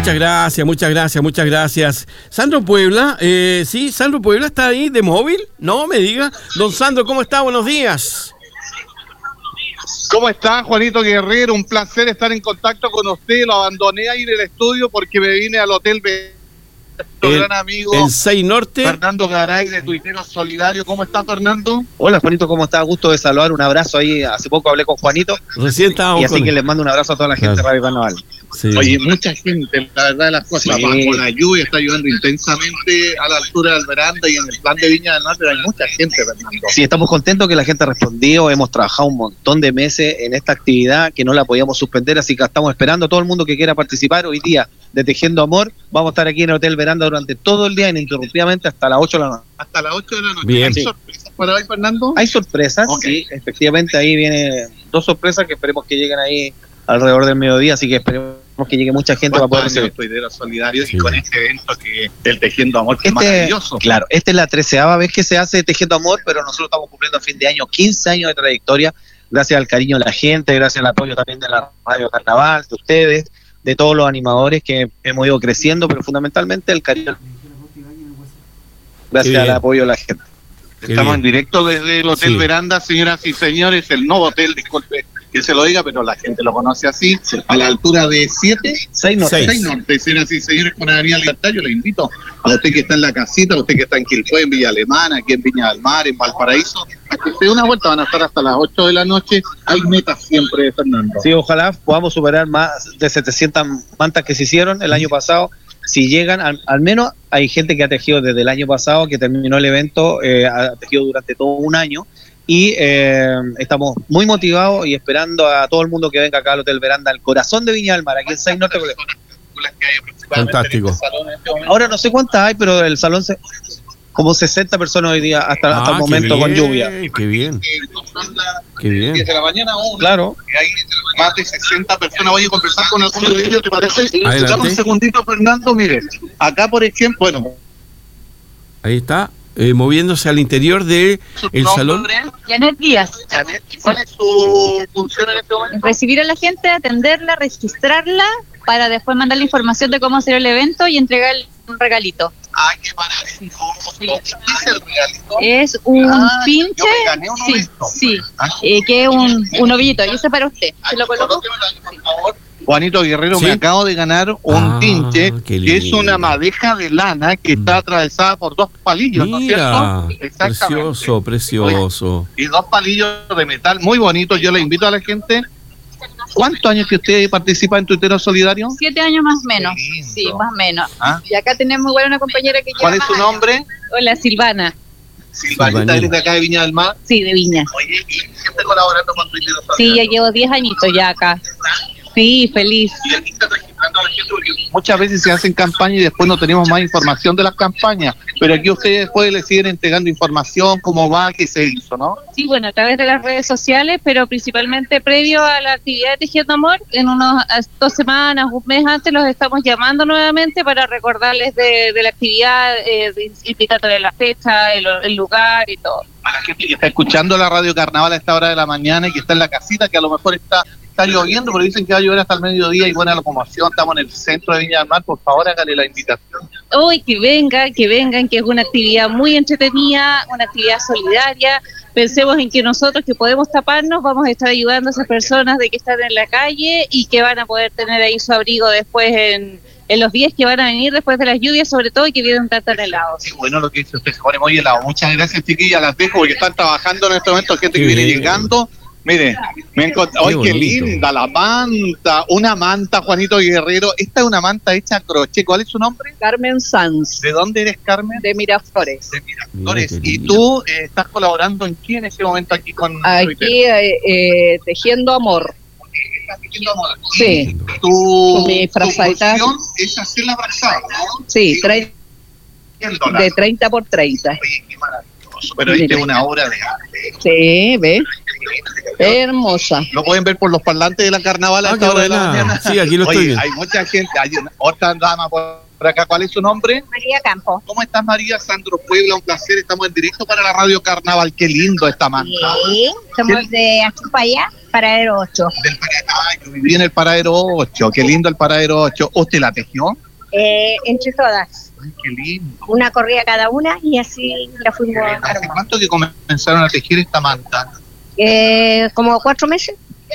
muchas gracias. Sandro Puebla, sí, Sandro Puebla está ahí de móvil, no me diga. Don Sandro, ¿cómo está? Buenos días. ¿Cómo está, Juanito Guerrero? Un placer estar en contacto con usted. Lo abandoné ahí en el estudio porque me vine al Hotel gran amigo el 6 Norte. Fernando Garay, de Tuitero Solidario. ¿Cómo está, Fernando? Hola, Juanito, ¿cómo está? Gusto de saludar, un abrazo ahí. Hace poco hablé con Juanito. Recién estábamos y así que les mando un abrazo a toda la gente de Radio Carnaval. Sí. Oye, mucha gente, la verdad de las cosas, con la lluvia está ayudando intensamente a la altura del veranda y en el plan de Viña del Mar, pero hay mucha gente, Fernando. Sí, estamos contentos que la gente ha respondido. Hemos trabajado un montón de meses en esta actividad que no la podíamos suspender, así que estamos esperando a todo el mundo que quiera participar hoy día de Tejiendo Amor. Vamos a estar aquí en el Hotel Veranda durante todo el día, ininterrumpidamente, hasta las 8 de la noche. Hasta las 8 de la noche. Bien. ¿Hay sorpresas para hoy, Fernando? Hay sorpresas, Okay. Sí, efectivamente ahí vienen 2 sorpresas que esperemos que lleguen ahí alrededor del mediodía, así que esperemos que llegue mucha gente para poder recibir. Tuitero Solidario y con este evento que el Tejiendo Amor, que es maravilloso. Claro, esta es la 13ª vez que se hace Tejiendo Amor, pero nosotros estamos cumpliendo a fin de año 15 años de trayectoria, gracias al cariño de la gente, gracias al apoyo también de la Radio Carnaval, de ustedes, de todos los animadores que hemos ido creciendo, pero fundamentalmente el cariño, gracias al apoyo de la gente. Estamos en directo desde el Hotel Veranda, señoras y señores, el nuevo hotel, disculpe que se lo diga, pero la gente lo conoce así, a la altura de 6 Norte, señoras y señores, con Avenida Libertad. Yo le invito a usted que está en la casita, a usted que está en Quilpué, en Villa Alemana, aquí en Viña del Mar, en Valparaíso, a que se dé una vuelta. Van a estar hasta las 8 de la noche. Hay metas siempre, Fernando. Sí, ojalá podamos superar más de 700 mantas que se hicieron el año pasado. Si llegan, al menos hay gente que ha tejido desde el año pasado, que terminó el evento, ha tejido durante todo un año, y estamos muy motivados y esperando a todo el mundo que venga acá al Hotel Veranda, al corazón de Viña del Mar, aquí en 6 Norte. Fantástico. Ahora no sé cuántas hay, pero el salón como 60 personas hoy día hasta el momento, con lluvia. Qué bien. Qué bien. Desde la mañana aún. Claro. Hay más de 60 personas. Voy a conversar con alguno de ellos, ¿te parece? Adelante. Dame un segundito, Fernando. Mire, acá, por ejemplo, bueno. Ahí está, moviéndose al interior de el salón. Janet Díaz. Janet, ¿cuál es su función en este momento? Recibir a la gente, atenderla, registrarla, para después mandar la información de cómo será el evento y entregar un regalito. ¡Ay, qué maravilla! ¿Qué es el regalito? Es un pinche, yo me gané un ovito. sí, que es un ovillito, y ese es para usted. ¿Se lo coloco? Por favor. Juanito Guerrero, ¿Sí? me acabo de ganar un pinche, que es una madeja de lana que está atravesada por 2 palillos, ¿no es Mira, cierto? Exactamente. precioso. Y 2 palillos de metal muy bonitos. Yo le invito a la gente. ¿Cuántos años que usted participa en Tuitero Solidario? 7 años más o menos. Qué lindo. Sí, más o menos. ¿Ah? Y acá tenemos igual una compañera que lleva ¿Cuál es más su años. nombre? Hola, Silvana. Silvanita, ¿eres de acá de Viña del Mar? Sí, de Viña. Oye, ¿y siempre colaborando con Tuitero Solidario? Sí, ya llevo 10 añitos ya acá. Sí, feliz. Y aquí está registrando a la gente, porque muchas veces se hacen campañas y después no tenemos más información de las campañas, pero aquí ustedes después le siguen entregando información, cómo va, qué se hizo, ¿no? Sí, bueno, a través de las redes sociales, pero principalmente previo a la actividad de Tejiendo Amor, en unas 2 semanas, un mes antes, los estamos llamando nuevamente para recordarles de la actividad, indicándoles la fecha, el lugar y todo. A la gente que está escuchando la Radio Carnaval a esta hora de la mañana y que está en la casita, que a lo mejor está lloviendo, pero dicen que va a llover hasta el mediodía y buena locomoción, estamos en el centro de Viña del Mar, por favor hágale la invitación. Hoy que vengan, que es una actividad muy entretenida, una actividad solidaria. Pensemos en que nosotros que podemos taparnos vamos a estar ayudando a esas personas de que están en la calle y que van a poder tener ahí su abrigo después en los días que van a venir después de las lluvias, sobre todo, y que vienen tan helados. Sí, bueno, lo que dice usted, se pone muy helado. Muchas gracias, chiquillas, las dejo porque están trabajando en este momento, gente que viene llegando. Mire, me encontré, ¡ay, qué linda la manta! Una manta, Juanito Guerrero. Esta es una manta hecha a crochet. ¿Cuál es su nombre? Carmen Sanz. ¿De dónde eres, Carmen? De Miraflores. De Miraflores. ¿Y tú estás colaborando en qué en ese momento aquí con Aquí, Tejiendo Amor. ¿Estás tejiendo amor? Sí. Tu mi disfrazadita. función es hacer la brazada, ¿no? Sí, de 30 por 30. Oye, qué maravilloso. Pero esta es una obra de arte. Sí, ¿ves? Hermosa. Lo pueden ver por los parlantes de la Carnaval a esta hora de la mañana. Sí, aquí lo estoy viendo. Hay mucha gente, hay otra dama por por acá. ¿Cuál es su nombre? María Campo. ¿Cómo estás, María? Sandro Puebla, un placer. Estamos en directo para la Radio Carnaval. Qué lindo esta manta. Sí, somos de aquí para allá, Paradero 8. Yo viví en el Paradero 8. Qué lindo el Paradero 8. ¿Usted la tejió? Entre todas. Ay, qué lindo. Una corría cada una y así la fuimos ¿Hace armando. cuánto que comenzaron a tejer esta manta? Como 4 meses.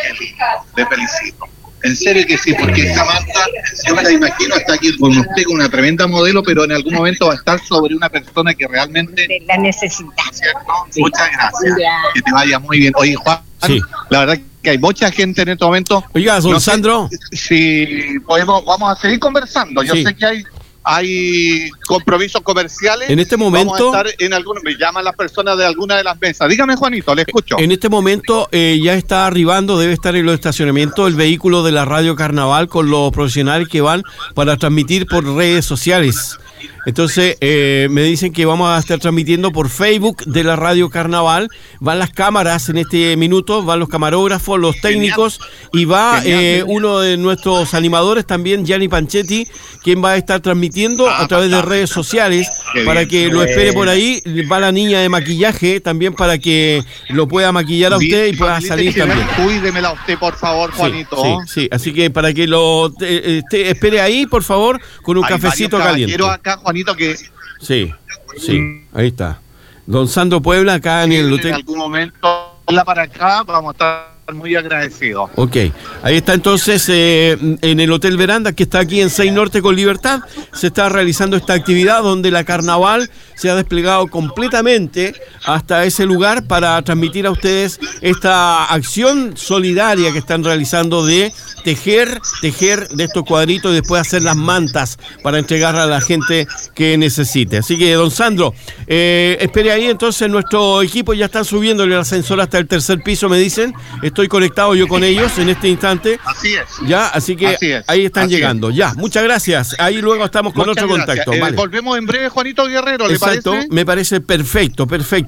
Te felicito. En serio que sí, porque esta manta, yo me la imagino, está aquí con usted, con una tremenda modelo, pero en algún momento va a estar sobre una persona que realmente... La necesita. ¿Cierto? Sí. Muchas gracias. Ya. Que te vaya muy bien. Oye, Juan, Sí. la verdad que hay mucha gente en este momento. Oiga, don No sé Sandro. si podemos, vamos a seguir conversando. Yo Sí. sé que hay compromisos comerciales. En este momento- Vamos a estar en algunos, me llaman las personas de alguna de las mesas. Dígame, Juanito, le escucho. En este momento ya está arribando, debe estar en los estacionamientos el vehículo de la Radio Carnaval con los profesionales que van para transmitir por redes sociales. Entonces me dicen que vamos a estar transmitiendo por Facebook de la Radio Carnaval. Van las cámaras en este minuto, van los camarógrafos, los técnicos y va Genial. uno de nuestros animadores también, Gianni Panchetti, quien va a estar transmitiendo a través de redes sociales Qué para bien. que lo espere por ahí. Va la niña de maquillaje también para que lo pueda maquillar a usted y pueda salir también. Cuídemela usted, por favor, Sí, Juanito. sí, así que para que lo espere ahí, por favor, con un Hay cafecito varios caliente. caballeros acá, Juanito, que Sí, ahí está. Don Sandro Puebla, acá en el en hotel. algún momento para acá vamos a estar muy agradecidos. Ok, ahí está entonces en el Hotel Veranda, que está aquí en 6 Norte con Libertad. Se está realizando esta actividad donde la carnaval se ha desplegado completamente hasta ese lugar para transmitir a ustedes esta acción solidaria que están realizando de tejer de estos cuadritos y después hacer las mantas para entregar a la gente que necesite. Así que, don Sandro, espere ahí entonces, nuestro equipo ya están subiendo el ascensor hasta el 3er piso, me dicen. Estoy conectado yo con ellos en este instante. Así es. Ya, así que Así es, ahí están así llegando. Ya, muchas gracias. Ahí luego estamos con Muchas otro gracias. contacto. Vale. Volvemos en breve, Juanito Guerrero, ¿le Exacto, parece? me parece perfecto.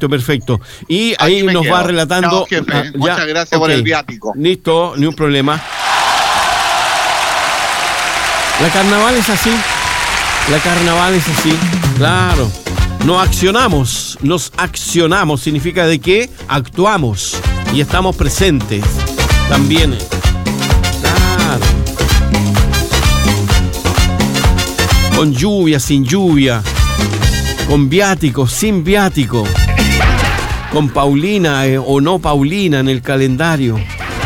Y ahí Aquí me nos quedo. va relatando. Chao, jefe. Muchas gracias por ok. el viático. Listo, ni un problema. La carnaval es así. Claro. Nos accionamos, significa de que actuamos y estamos presentes también. Claro. Con lluvia, sin lluvia, con viático, sin viático, con Paulina o no Paulina en el calendario.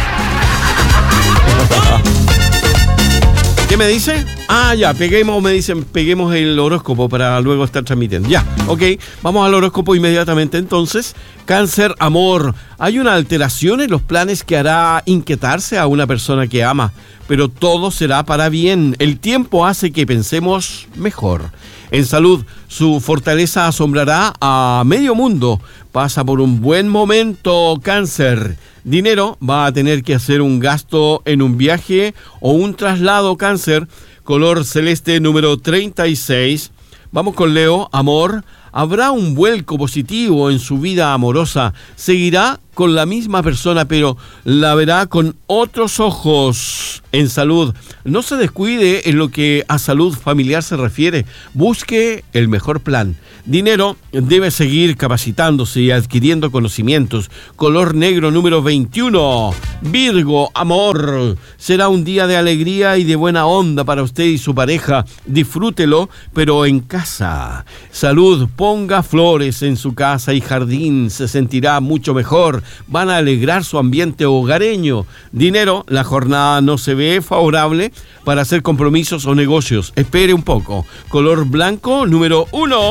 ¿Qué me dice? Ah, ya, peguemos el horóscopo para luego estar transmitiendo. Ya, ok, vamos al horóscopo inmediatamente entonces. Cáncer, amor. Hay una alteración en los planes que hará inquietarse a una persona que ama, pero todo será para bien. El tiempo hace que pensemos mejor. En salud, su fortaleza asombrará a medio mundo. Pasa por un buen momento, Cáncer. Dinero, va a tener que hacer un gasto en un viaje o un traslado, Cáncer. Color celeste número 36. Vamos con Leo, amor. Habrá un vuelco positivo en su vida amorosa. Seguirá con la misma persona, pero la verá con otros ojos. En salud, no se descuide en lo que a salud familiar se refiere. Busque el mejor plan. Dinero, debe seguir capacitándose y adquiriendo conocimientos. Color negro número 21. Virgo, amor. Será un día de alegría y de buena onda para usted y su pareja. Disfrútelo, pero en casa. Salud, ponga flores en su casa y jardín. Se sentirá mucho mejor. Van a alegrar su ambiente hogareño. Dinero, la jornada no se ve favorable para hacer compromisos o negocios. Espere un poco. Color blanco número 1.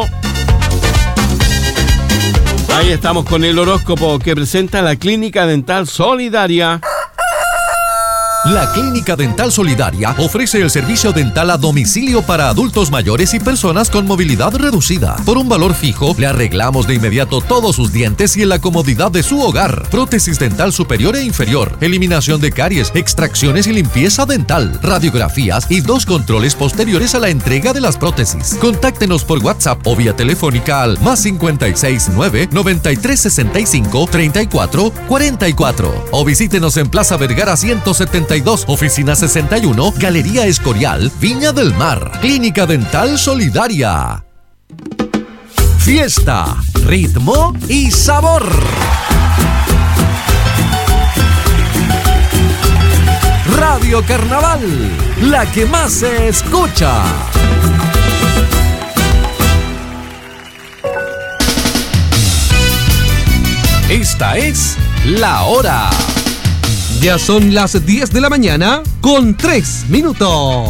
Ahí estamos con el horóscopo que presenta la Clínica Dental Solidaria. La Clínica Dental Solidaria ofrece el servicio dental a domicilio para adultos mayores y personas con movilidad reducida. Por un valor fijo, le arreglamos de inmediato todos sus dientes y en la comodidad de su hogar. Prótesis dental superior e inferior, eliminación de caries, extracciones y limpieza dental, radiografías y 2 controles posteriores a la entrega de las prótesis. Contáctenos por WhatsApp o vía telefónica al +56 9 93 65 34 44 o visítenos en Plaza Vergara 171 42, Oficina 61, Galería Escorial, Viña del Mar. Clínica Dental Solidaria. Fiesta, ritmo y sabor. Radio Carnaval, la que más se escucha. Esta es la hora. Ya son las 10 de la mañana con 3 minutos.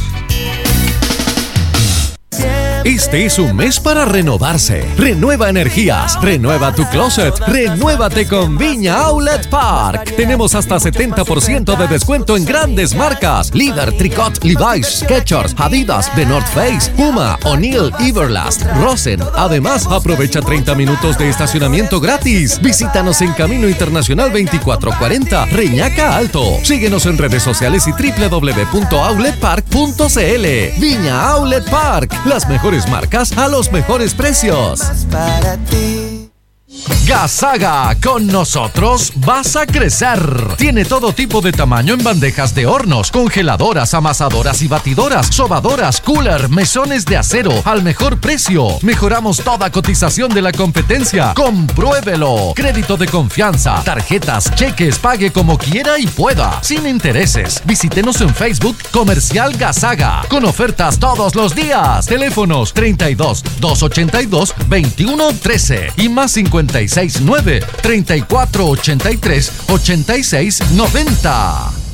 Este es un mes para renovarse. Renueva energías, renueva tu closet, renuévate con Viña Outlet Park. Tenemos hasta 70% de descuento en grandes marcas: Líder, Tricot, Levi's, Skechers, Adidas, The North Face, Puma, O'Neill, Everlast, Rosen. Además, aprovecha 30 minutos de estacionamiento gratis. Visítanos en Camino Internacional 2440, Reñaca Alto. Síguenos en redes sociales y www.outletpark.cl. Viña Outlet Park, las mejores marcas a los mejores precios. Gasaga, con nosotros vas a crecer. Tiene todo tipo de tamaño en bandejas de hornos, congeladoras, amasadoras y batidoras, sobadoras, cooler, mesones de acero al mejor precio. Mejoramos toda cotización de la competencia. Compruébelo. Crédito de confianza, tarjetas, cheques, pague como quiera y pueda, sin intereses. Visítenos en Facebook Comercial Gasaga, con ofertas todos los días. Teléfonos 32 282 2113 y más 56 9 34 83 86 90.